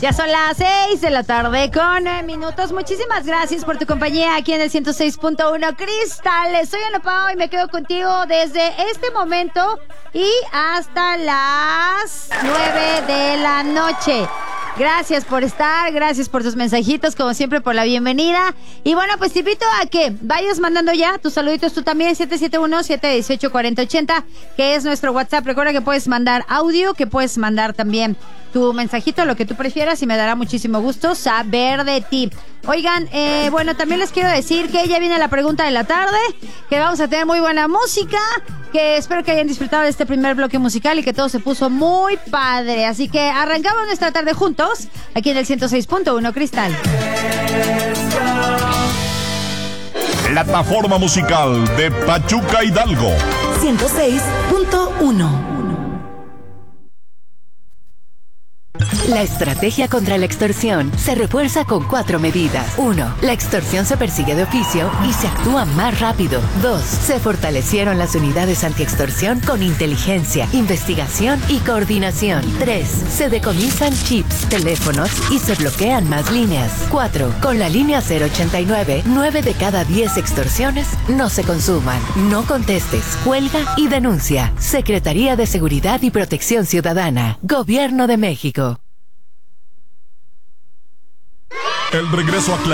Ya son las 6 de la tarde con minutos. Muchísimas gracias por tu compañía aquí en el 106.1 Cristal. Soy Ana Pao y me quedo contigo desde este momento y hasta las 9 de la noche. Gracias por estar, gracias por tus mensajitos, como siempre, por la bienvenida. Y bueno, pues te invito a que vayas mandando ya tus saluditos tú también, 771-718-4080, que es nuestro WhatsApp. Recuerda que puedes mandar audio, que puedes mandar también tu mensajito, lo que tú prefieras, y me dará muchísimo gusto saber de ti. Oigan, bueno, también les quiero decir que ya viene la pregunta de la tarde, que vamos a tener muy buena música, que espero que hayan disfrutado de este primer bloque musical y que todo se puso muy padre. Así que arrancamos nuestra tarde juntos, aquí en el 106.1 Cristal. Plataforma musical de Pachuca Hidalgo. 106.1. La estrategia contra la extorsión se refuerza con 4 medidas. 1. La extorsión se persigue de oficio y se actúa más rápido. 2. Se fortalecieron las unidades antiextorsión con inteligencia, investigación y coordinación. 3. Se decomisan chips, teléfonos y se bloquean más líneas. 4. Con la línea 089, 9 de cada 10 extorsiones no se consuman. No contestes, cuelga y denuncia. Secretaría de Seguridad y Protección Ciudadana. Gobierno de México. El regreso a clase.